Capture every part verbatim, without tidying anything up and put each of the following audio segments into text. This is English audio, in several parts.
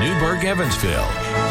Newburgh, Evansville.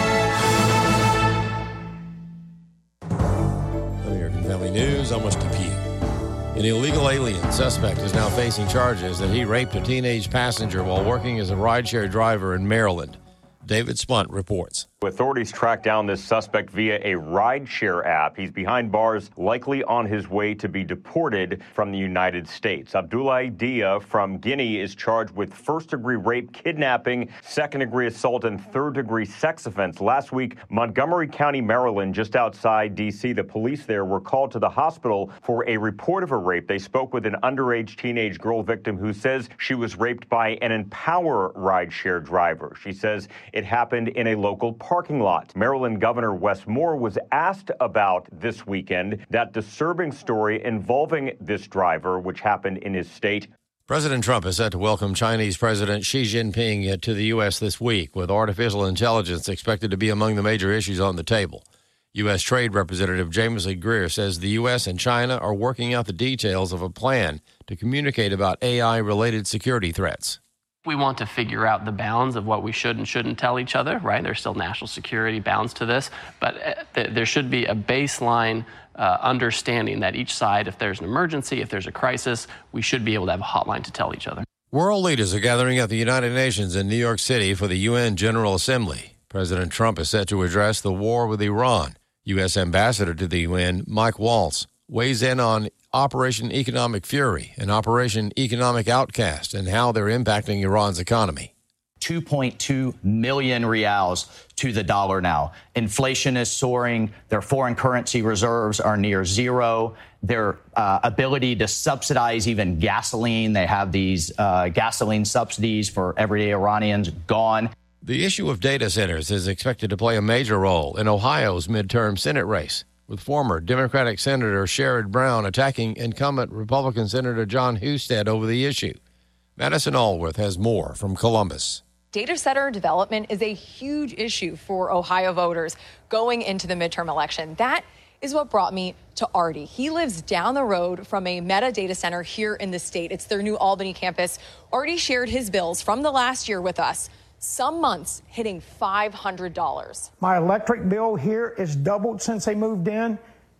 American Family News, I'm Steve Pugh. An illegal alien suspect is now facing charges that he raped a teenage passenger while working as a rideshare driver in Maryland. David Spunt reports. Authorities tracked down this suspect via a rideshare app. He's behind bars, likely on his way to be deported from the United States. Abdoulaye Dia from Guinea is charged with first-degree rape, kidnapping, second-degree assault, and third-degree sex offense. Last week, Montgomery County, Maryland, just outside D C, the police there were called to the hospital for a report of a rape. They spoke with an underage teenage girl victim who says she was raped by an Empower rideshare driver. She says it happened in a local park. parking lot. Maryland Governor Wes Moore was asked about this weekend that disturbing story involving this driver, which happened in his state. President Trump is set to welcome Chinese President Xi Jinping to the U S this week, with artificial intelligence expected to be among the major issues on the table. U S. Trade Representative Jameson Greer says the U S and China are working out the details of a plan to communicate about A I-related security threats. We want to figure out the bounds of what we should and shouldn't tell each other, right? There's still national security bounds to this, but uh, th- there should be a baseline uh, understanding that each side, if there's an emergency, if there's a crisis, we should be able to have a hotline to tell each other. World leaders are gathering at the United Nations in New York City for the U N General Assembly. President Trump is set to address the war with Iran. U S. Ambassador to the U N, Mike Waltz, weighs in on Operation Economic Fury and Operation Economic Outcast and how they're impacting Iran's economy. two point two million reals to the dollar now. Inflation is soaring. Their foreign currency reserves are near zero. Their uh, ability to subsidize even gasoline, they have these uh, gasoline subsidies for everyday Iranians, gone. The issue of data centers is expected to play a major role in Ohio's midterm Senate race, with former Democratic Senator Sherrod Brown attacking incumbent Republican Senator John Husted over the issue. Madison Allworth has more from Columbus. Data center development is a huge issue for Ohio voters going into the midterm election. That is what brought me to Artie. He lives down the road from a Meta data center here in the state. It's their new Albany campus. Artie shared his bills from the last year with us, some months hitting five hundred dollars. My electric bill here is doubled since they moved in,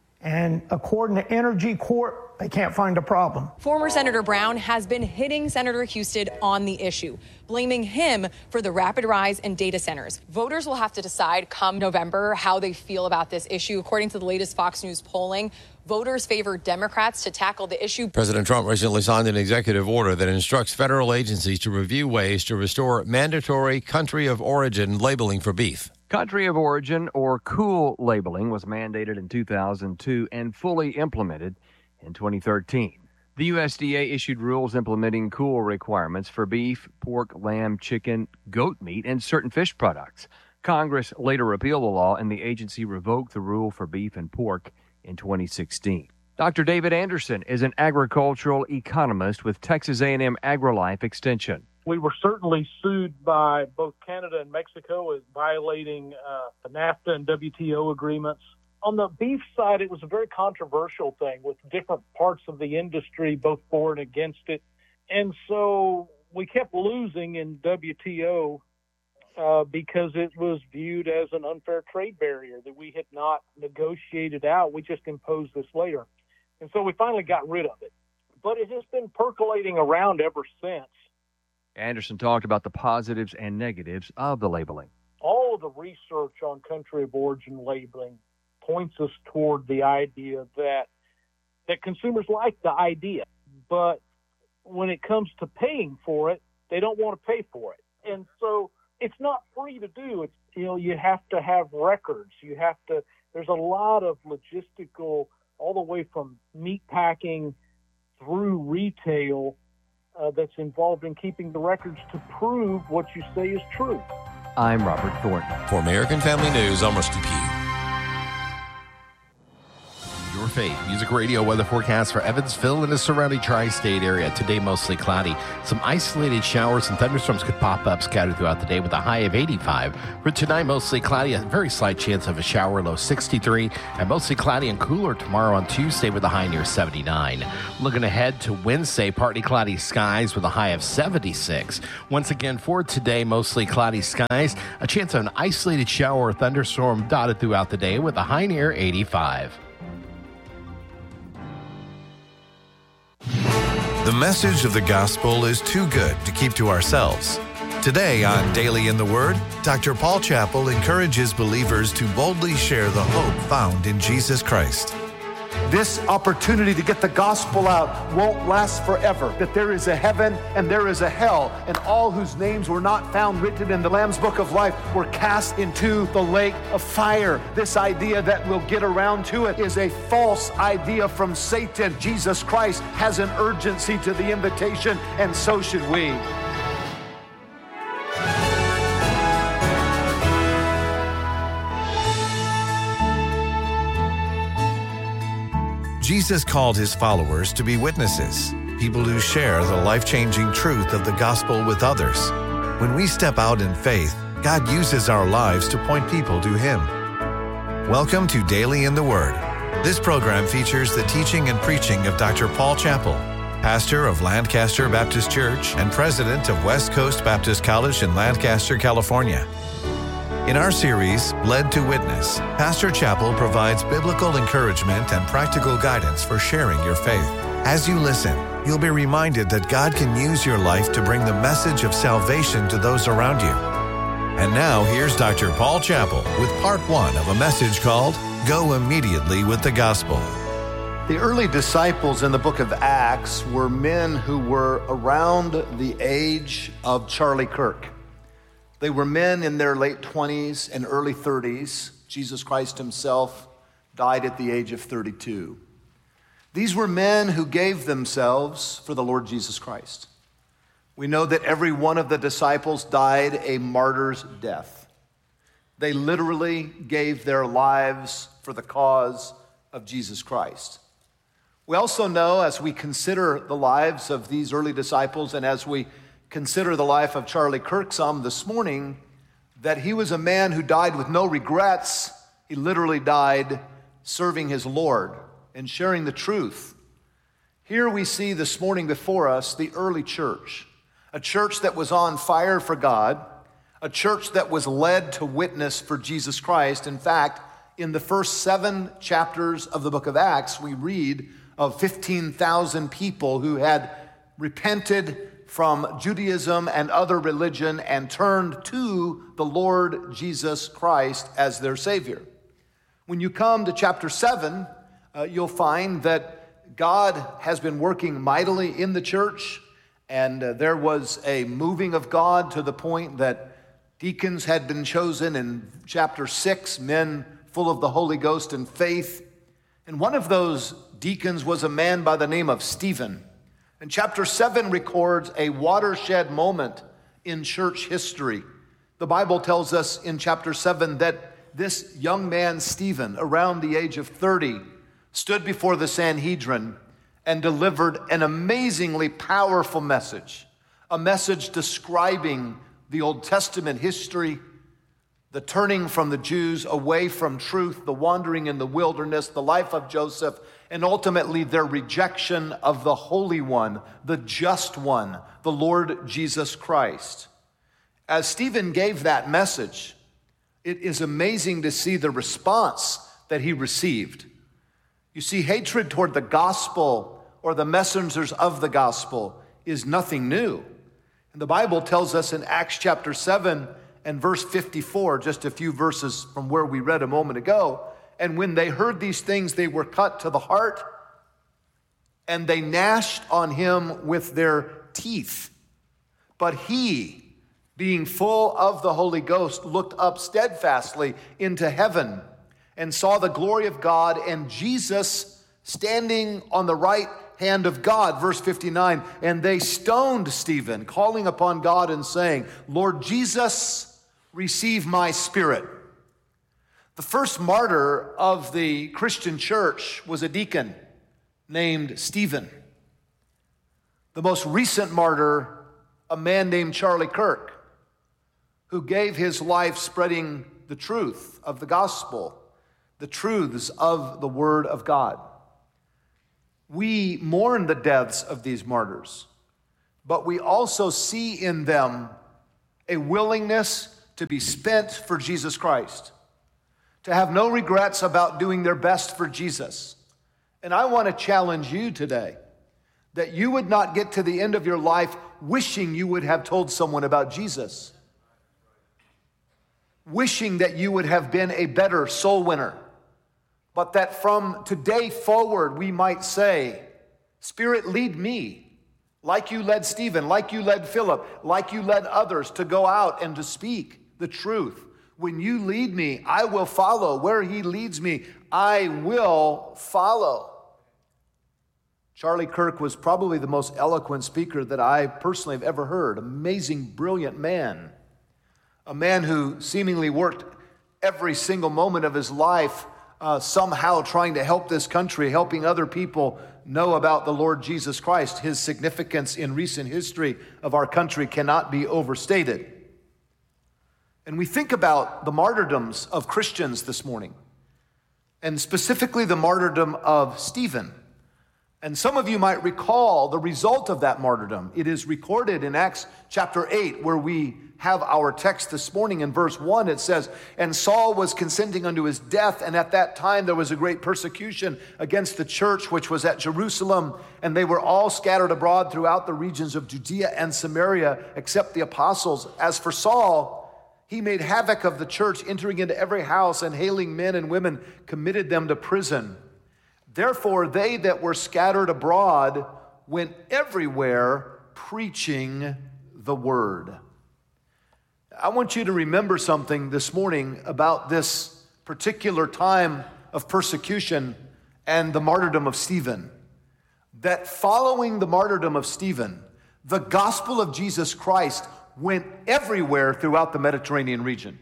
and according to Energy Corp, they can't find a problem. Former Senator Brown has been hitting Senator Husted on the issue, blaming him for the rapid rise in data centers. Voters will have to decide come November how they feel about this issue. According to the latest Fox News polling, voters favor Democrats to tackle the issue. President Trump recently signed an executive order that instructs federal agencies to review ways to restore mandatory country of origin labeling for beef. Country of origin, or C O O L labeling, was mandated in two thousand two and fully implemented in twenty thirteen. The U S D A issued rules implementing C O O L requirements for beef, pork, lamb, chicken, goat meat, and certain fish products. Congress later repealed the law, and the agency revoked the rule for beef and pork in twenty sixteen. Doctor David Anderson is an agricultural economist with Texas A and M AgriLife Extension. We were certainly sued by both Canada and Mexico as violating uh, the NAFTA and W T O agreements. On the beef side, it was a very controversial thing with different parts of the industry, both for and against it. And so we kept losing in W T O uh, because it was viewed as an unfair trade barrier that we had not negotiated out. We just imposed this later. And so we finally got rid of it. But it has been percolating around ever since. Anderson talked about the positives and negatives of the labeling. All of the research on country of origin labeling points us toward the idea that that consumers like the idea, but when it comes to paying for it, they don't want to pay for it. And so it's not free to do. It's, you know, you have to have records. You have to, there's a lot of logistical, all the way from meat packing through retail, uh, that's involved in keeping the records to prove what you say is true. I'm Robert Thornton. For American Family News, I'm Rusty Pugh. You're Faith Music Radio weather forecast for Evansville and the surrounding tri-state area. Today, mostly cloudy. Some isolated showers and thunderstorms could pop up scattered throughout the day with a high of eighty-five. For tonight, mostly cloudy, a very slight chance of a shower, low sixty-three. And mostly cloudy and cooler tomorrow on Tuesday with a high near seventy-nine. Looking ahead to Wednesday, partly cloudy skies with a high of seventy-six. Once again, for today, mostly cloudy skies, a chance of an isolated shower or thunderstorm dotted throughout the day with a high near eighty-five. The message of the gospel is too good to keep to ourselves. Today on Daily in the Word, Doctor Paul Chappell encourages believers to boldly share the hope found in Jesus Christ. This opportunity to get the gospel out won't last forever. That there is a heaven and there is a hell, and all whose names were not found written in the Lamb's Book of Life were cast into the lake of fire. This idea that we'll get around to it is a false idea from Satan. Jesus Christ has an urgency to the invitation, and so should we. Jesus called his followers to be witnesses, people who share the life-changing truth of the gospel with others. When we step out in faith, God uses our lives to point people to him. Welcome to Daily in the Word. This program features the teaching and preaching of Doctor Paul Chappell, pastor of Lancaster Baptist Church and president of West Coast Baptist College in Lancaster, California. In our series, Led to Witness, Pastor Chappell provides biblical encouragement and practical guidance for sharing your faith. As you listen, you'll be reminded that God can use your life to bring the message of salvation to those around you. And now, here's Doctor Paul Chappell with part one of a message called Go Immediately with the Gospel. The early disciples in the book of Acts were men who were around the age of Charlie Kirk. They were men in their late twenties and early thirties. Jesus Christ himself died at the age of thirty-two. These were men who gave themselves for the Lord Jesus Christ. We know that every one of the disciples died a martyr's death. They literally gave their lives for the cause of Jesus Christ. We also know, as we consider the lives of these early disciples and as we consider the life of Charlie Kirk some this morning, that he was a man who died with no regrets. He literally died serving his Lord and sharing the truth. Here we see this morning before us the early church, a church that was on fire for God, a church that was led to witness for Jesus Christ. In fact, in the first seven chapters of the book of Acts, we read of fifteen thousand people who had repented from Judaism and other religion and turned to the Lord Jesus Christ as their Savior. When you come to chapter seven, uh, you'll find that God has been working mightily in the church, and uh, there was a moving of God to the point that deacons had been chosen in chapter six, men full of the Holy Ghost and faith. And one of those deacons was a man by the name of Stephen. And chapter seven records a watershed moment in church history. The Bible tells us in chapter seven that this young man, Stephen, around the age of thirty, stood before the Sanhedrin and delivered an amazingly powerful message, a message describing the Old Testament history, the turning from the Jews away from truth, the wandering in the wilderness, the life of Joseph, and ultimately their rejection of the Holy One, the Just One, the Lord Jesus Christ. As Stephen gave that message, it is amazing to see the response that he received. You see, hatred toward the gospel or the messengers of the gospel is nothing new. And the Bible tells us in Acts chapter seven and verse fifty-four, just a few verses from where we read a moment ago, and when they heard these things, they were cut to the heart, and they gnashed on him with their teeth. But he, being full of the Holy Ghost, looked up steadfastly into heaven and saw the glory of God and Jesus standing on the right hand of God. Verse fifty-nine, and they stoned Stephen, calling upon God and saying, Lord Jesus, receive my spirit. The first martyr of the Christian church was a deacon named Stephen. The most recent martyr, a man named Charlie Kirk, who gave his life spreading the truth of the gospel, the truths of the Word of God. We mourn the deaths of these martyrs, but we also see in them a willingness to be spent for Jesus Christ, to have no regrets about doing their best for Jesus. And I want to challenge you today that you would not get to the end of your life wishing you would have told someone about Jesus, wishing that you would have been a better soul winner, but that from today forward we might say, Spirit, lead me, like you led Stephen, like you led Philip, like you led others to go out and to speak the truth. When you lead me, I will follow. Where he leads me, I will follow. Charlie Kirk was probably the most eloquent speaker that I personally have ever heard. Amazing, brilliant man. A man who seemingly worked every single moment of his life uh, somehow trying to help this country, helping other people know about the Lord Jesus Christ. His significance in recent history of our country cannot be overstated. And we think about the martyrdoms of Christians this morning, and specifically the martyrdom of Stephen. And some of you might recall the result of that martyrdom. It is recorded in Acts chapter eight, where we have our text this morning. In verse one, it says, "And Saul was consenting unto his death, and at that time there was a great persecution against the church which was at Jerusalem, and they were all scattered abroad throughout the regions of Judea and Samaria, except the apostles. As for Saul, he made havoc of the church, entering into every house and hailing men and women, committed them to prison. Therefore, they that were scattered abroad went everywhere preaching the word." I want you to remember something this morning about this particular time of persecution and the martyrdom of Stephen. That following the martyrdom of Stephen, the gospel of Jesus Christ went everywhere throughout the Mediterranean region.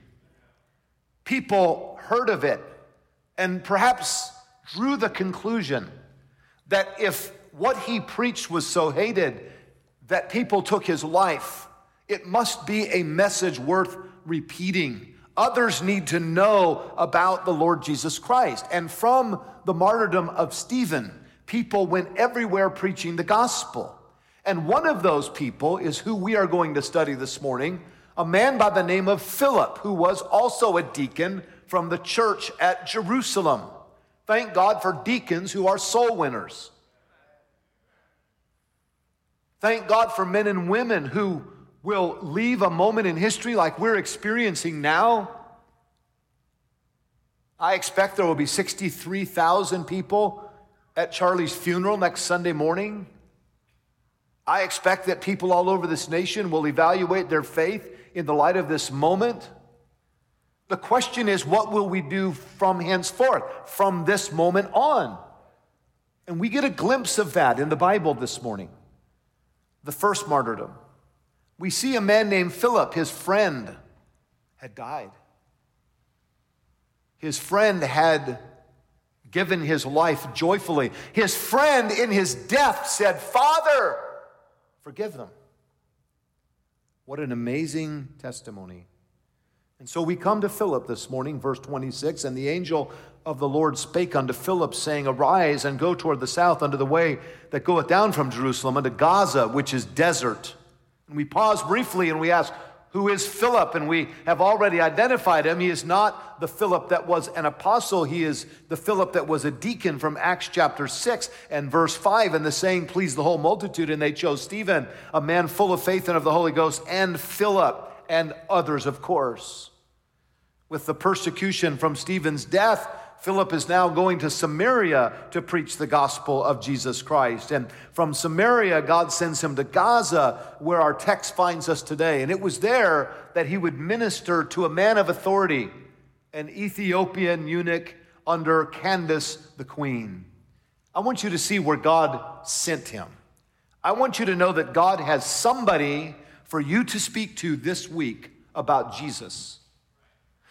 People heard of it and perhaps drew the conclusion that if what he preached was so hated that people took his life, it must be a message worth repeating. Others need to know about the Lord Jesus Christ. And from the martyrdom of Stephen, people went everywhere preaching the gospel. And one of those people is who we are going to study this morning, a man by the name of Philip, who was also a deacon from the church at Jerusalem. Thank God for deacons who are soul winners. Thank God for men and women who will leave a moment in history like we're experiencing now. I expect there will be sixty-three thousand people at Charlie's funeral next Sunday morning. I expect that people all over this nation will evaluate their faith in the light of this moment. The question is, what will we do from henceforth, from this moment on? And we get a glimpse of that in the Bible this morning. The first martyrdom. We see a man named Philip, his friend, had died. His friend had given his life joyfully. His friend in his death said, "Father, forgive them." What an amazing testimony. And so we come to Philip this morning, verse twenty-six, "And the angel of the Lord spake unto Philip, saying, Arise and go toward the south unto the way that goeth down from Jerusalem unto Gaza, which is desert." And we pause briefly and we ask, who is Philip? And we have already identified him. He is not the Philip that was an apostle. He is the Philip that was a deacon from Acts chapter six and verse five. And the saying pleased the whole multitude, and they chose Stephen, a man full of faith and of the Holy Ghost, and Philip, and others, of course. With the persecution from Stephen's death, Philip is now going to Samaria to preach the gospel of Jesus Christ. And from Samaria, God sends him to Gaza, where our text finds us today. And it was there that he would minister to a man of authority, an Ethiopian eunuch under Candace the queen. I want you to see where God sent him. I want you to know that God has somebody for you to speak to this week about Jesus.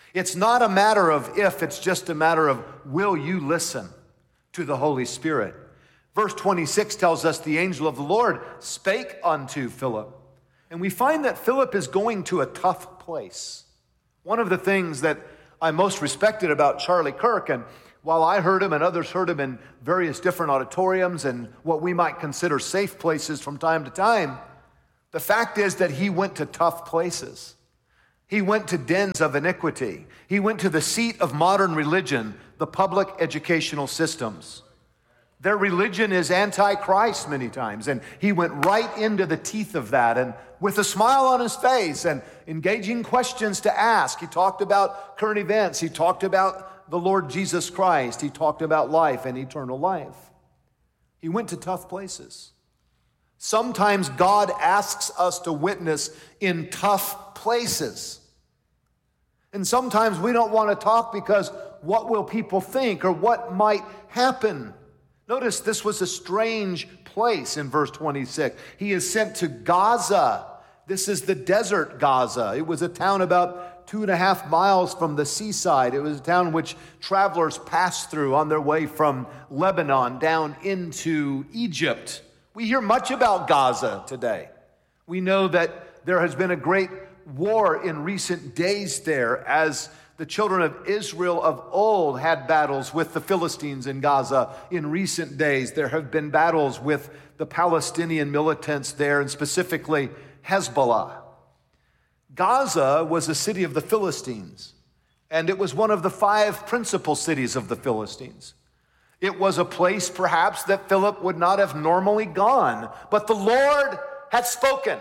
It's not a matter of if, it's just a matter of will you listen to the Holy Spirit. Verse twenty-six tells us the angel of the Lord spake unto Philip. And we find that Philip is going to a tough place. One of the things that I most respected about Charlie Kirk, and while I heard him and others heard him in various different auditoriums and what we might consider safe places from time to time, the fact is that he went to tough places. He went to dens of iniquity. He went to the seat of modern religion, the public educational systems. Their religion is anti-Christ many times, and he went right into the teeth of that, and with a smile on his face and engaging questions to ask. He talked about current events. He talked about the Lord Jesus Christ. He talked about life and eternal life. He went to tough places. Sometimes God asks us to witness in tough places. And sometimes we don't want to talk because what will people think or what might happen? Notice this was a strange place in verse twenty-six. He is sent to Gaza. This is the desert Gaza. It was a town about two and a half miles from the seaside. It was a town which travelers passed through on their way from Lebanon down into Egypt. We hear much about Gaza today. We know that there has been a great war in recent days there as the children of Israel of old had battles with the Philistines in Gaza. In recent days, there have been battles with the Palestinian militants there, and specifically Hezbollah. Gaza was a city of the Philistines, and it was one of the five principal cities of the Philistines. It was a place, perhaps, that Philip would not have normally gone, but the Lord had spoken,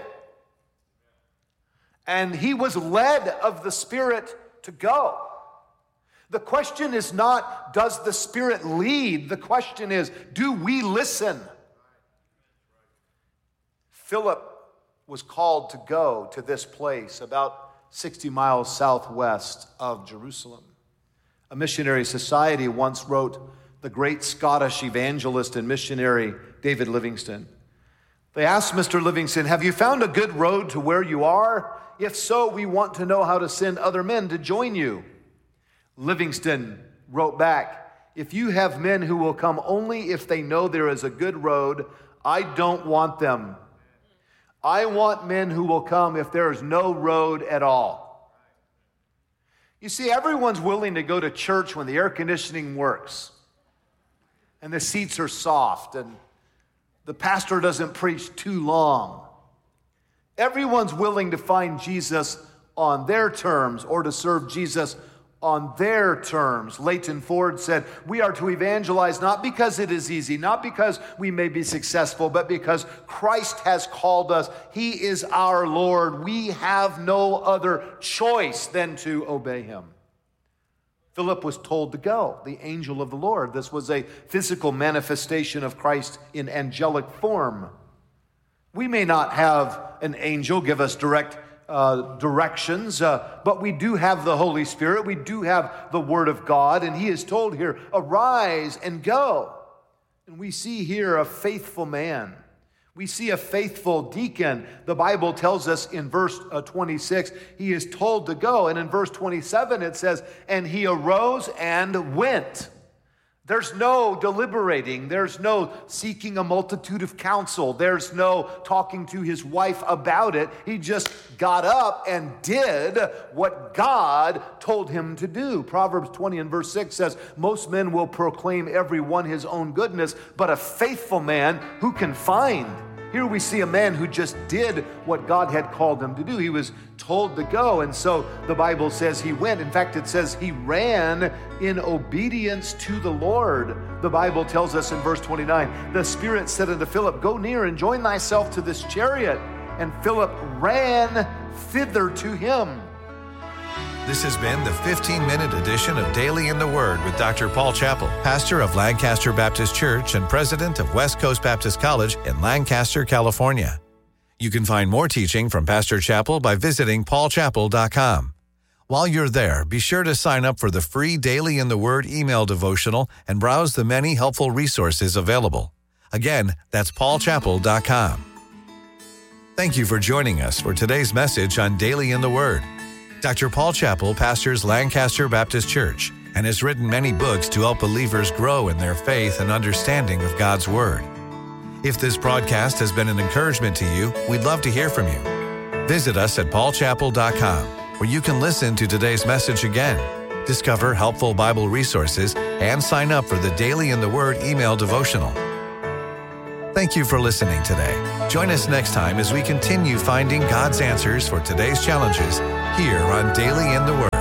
and he was led of the Spirit to go. The question is not, does the Spirit lead? The question is, do we listen? Philip was called to go to this place about sixty miles southwest of Jerusalem. A missionary society once wrote the great Scottish evangelist and missionary David Livingstone. They asked Mister Livingstone, have you found a good road to where you are? If so, we want to know how to send other men to join you. Livingstone wrote back, if you have men who will come only if they know there is a good road, I don't want them. I want men who will come if there is no road at all. You see, everyone's willing to go to church when the air conditioning works and the seats are soft and the pastor doesn't preach too long. Everyone's willing to find Jesus on their terms or to serve Jesus on their terms. Leighton Ford said, we are to evangelize not because it is easy, not because we may be successful, but because Christ has called us. He is our Lord. We have no other choice than to obey him. Philip was told to go, the angel of the Lord. This was a physical manifestation of Christ in angelic form. We may not have an angel give us direct uh, directions, uh, but we do have the Holy Spirit. We do have the Word of God, and he is told here, arise and go. And we see here a faithful man. We see a faithful deacon. The Bible tells us in verse uh, twenty-six, he is told to go. And in verse twenty-seven, it says, and he arose and went. There's no deliberating. There's no seeking a multitude of counsel. There's no talking to his wife about it. He just got up and did what God told him to do. Proverbs twenty and verse six says, most men will proclaim every one his own goodness, but a faithful man who can find? Here we see a man who just did what God had called him to do. He was told to go, and so the Bible says he went. In fact, it says he ran in obedience to the Lord. The Bible tells us in verse twenty-nine, the Spirit said unto Philip, go near and join thyself to this chariot. And Philip ran thither to him. This has been the fifteen-minute edition of Daily in the Word with Doctor Paul Chappell, pastor of Lancaster Baptist Church and president of West Coast Baptist College in Lancaster, California. You can find more teaching from Pastor Chappell by visiting paul chappell dot com. While you're there, be sure to sign up for the free Daily in the Word email devotional and browse the many helpful resources available. Again, that's paul chappell dot com. Thank you for joining us for today's message on Daily in the Word. Doctor Paul Chappell pastors Lancaster Baptist Church and has written many books to help believers grow in their faith and understanding of God's Word. If this broadcast has been an encouragement to you, we'd love to hear from you. Visit us at paul chappell dot com, where you can listen to today's message again, discover helpful Bible resources, and sign up for the Daily in the Word email devotional. Thank you for listening today. Join us next time as we continue finding God's answers for today's challenges here on Daily in the Word.